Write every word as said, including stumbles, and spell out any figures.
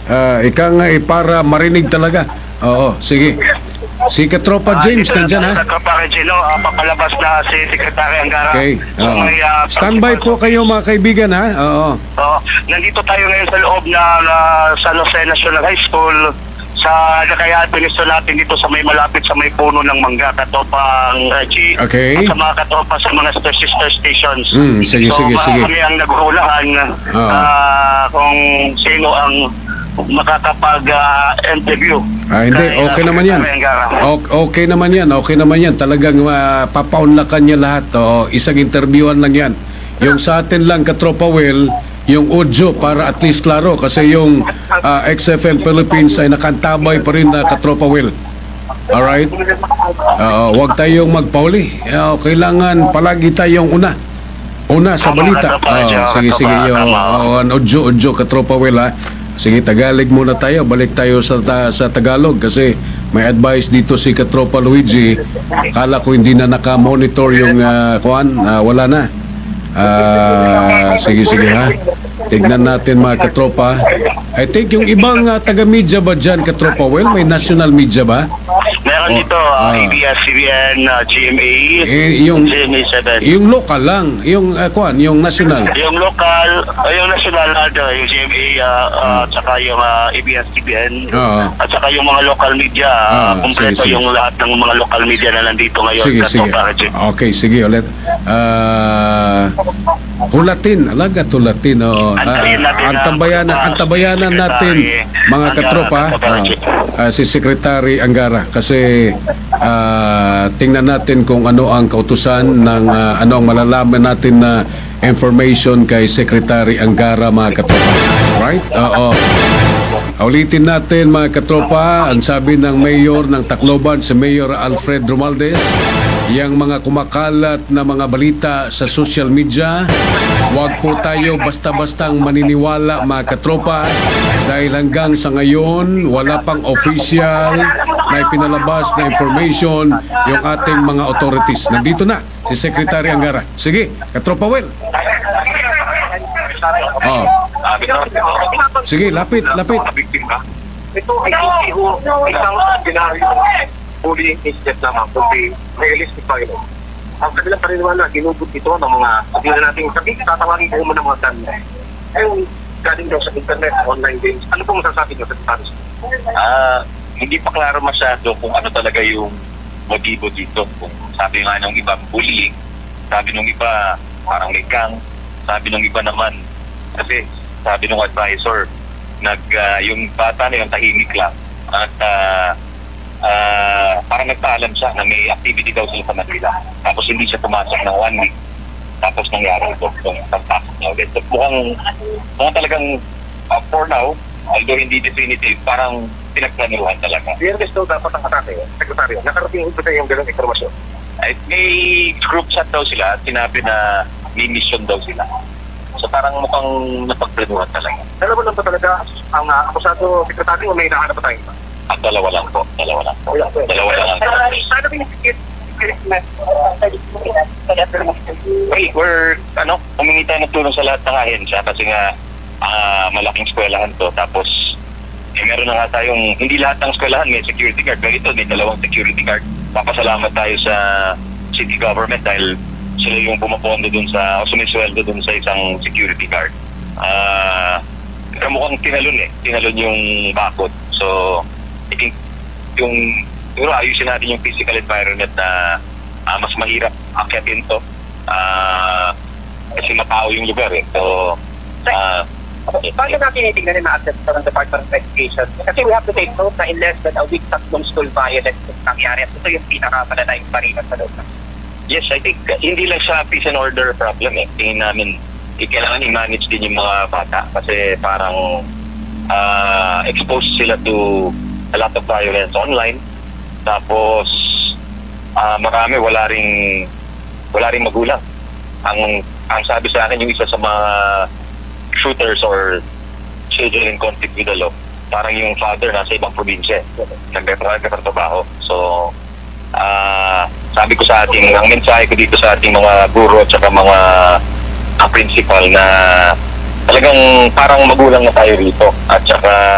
Ah, ika nga eh, para marinig talaga. Oo, sige. Si Katropa James, Ah, dito nandyan na ha? Sa Katropa Regino, uh, papalabas na si Secretary Angara. Okay. So, Oo. may, ah, Standby po kayo mga kaibigan ha? Oo. So, nandito tayo ngayon sa loob na uh, San Jose National High School sa nakayaan pinisto natin dito sa may malapit sa may puno ng mangga, Katropang uh, G. Okay. At sa mga katropa sa mga sister stations. Mm, sige, so, sige, baka sige. kami ang naghuhulaan Oo. ah, kung sino ang makakapag-interview. Ah, hindi, kay, ah, okay naman yan. Secretary Angara. O- okay naman yan, okay naman yan. Talagang uh, papaunlakan niya lahat. Oo, isang interviewan lang yan. Yung sa atin lang, Katropa Will, yung audio para at least klaro. Kasi yung uh, X F L Philippines ay nakantabay pa rin na Katropa Will. Alright? Oo, huwag tayong magpauli. Uh, kailangan palagi tayong una. Una sa Tama, balita. Katropa, Oo, Joe, sige, sige. Katropa, Yung, tama. oo, ang audio, audio, Katropa Will ha. Sige, Tagalog muna tayo. Balik tayo sa ta- sa Tagalog kasi may advice dito si Katropa Luigi. Kala ko hindi na naka-monitor yung uh, kuan, uh, wala na. Ah, sige, sige ha. Tignan natin mga katropa. I think yung ibang uh, taga-media ba dyan, Katropa Well? May national media ba? Meron Oh, dito, ah. uh, A B S C B N, uh, G M A, Eh, yung, G M A seven. yung local lang. Yung uh, kuan, yung national. Yung local, uh, yung national, ano, yung G M A, uh, uh, tsaka yung uh, A B S C B N, Oo. at saka yung mga local media, uh, Ah, kumpleto sige, sige. yung lahat ng mga local media na nandito ngayon. Sige, sige. Katropa Regine. Okay, sige ulit. Ah, tulatin, alaga tulatin. Oh. Antayin natin ang na- tabayanan, ang tabayanan natin, mga Angara, katropa, Katropa ah, Regine. ah, si Secretary Angara. Kasi ah, tingnan natin kung ano ang kautusan ng ah, ano ang malalaman natin na information kay Secretary Angara, mga katropa. Right? Oo. Ulitin natin mga katropa, ang sabi ng Mayor ng Tacloban, si Mayor Alfred Romualdez, yang mga kumakalat na mga balita sa social media, huwag po tayo basta-bastang maniniwala mga katropa dahil hanggang sa ngayon wala pang official na ipinalabas na information yung ating mga authorities. Nandito na si Secretary Angara. Sige, Katropa Well. Oh. Sige, lapit, lapit. Ito ay hindi ho isang binaryo bullying incident lamang, kundi realistic violence. Ang kanilang paniniwala, ginugot ito ng mga, sabi na natin, sabi, tatawagin ko mo ng mga tanong. Yung galing daw sa internet, online games, ano pong masasabi nyo sa status? Ah, hindi pa klaro masyado kung ano talaga yung motibo dito. Kung sabi nga ng iba, bullying. Sabi ng iba, parang may gang. Sabi ng iba naman, kasi sabi ng advisor, nag, ah, yung bata na yung tahimik lang. At uh, uh, parang nagpaalam siya na may activity daw sila sa Manila. Tapos hindi siya pumasok ng one week. Tapos nangyari ito, itong pagpasok niya ulit. So, mukhang, mukhang talagang, uh, for now, although hindi definitive, parang pinagplanuhan talaga. Fairness daw dapat ang atake, sekretaryo. Nakarating ko sa yung ganang informasyon. Ay, may group chat daw sila at sinabi na may mission daw sila. So parang mukhang napagplanuhan talaga. Dalawa lang ba talaga ang uh, akusado sekretaryo o may hinahanap pa tayo? At dalawa lang po, dalawa lang po. Wala po. Dalawa lang ang Sana pinipigit Hey, we're, ano, humingi tayo ng tulong sa lahat ng ahensya kasi nga ah, malaking eskwelahan to. Tapos, eh, meron na nga tayong, hindi lahat ng eskwelahan may security guard. Pero ito, may dalawang security guard. Papasalamat tayo sa city government dahil sila yung pumapondo dun sa, o sumisweldo dun sa isang security guard. Ah, uh, mukhang tinalon eh. Tinalon yung bakod. So, I think, yung, siguro ayusin natin yung physical environment na ah, mas mahirap akyatin to. Ah, kasi matao yung lugar eh. So, ah, Paano natin itignan yung na-assess ng Department of Education? Kasi we have to take note na in less than a week, tatlong school violence yung nangyari. At ito yung pinakamalala yung parinan sa loob. yes, I think uh, hindi lang siya peace and order problem eh. Tingin namin, eh, kailangan i-manage din yung mga bata kasi parang ah, exposed sila to a lot of violence online. Tapos, ah, marami wala ring wala ring magulang. Ang ang sabi sa akin yung isa sa mga shooters or children in conflict with the law, parang yung father nasa ibang probinsya, nagtatrabaho. So, ah, sabi ko sa ating, ang mensahe ko dito sa ating mga guro at saka mga uh, principal na talagang parang magulang na tayo rito at saka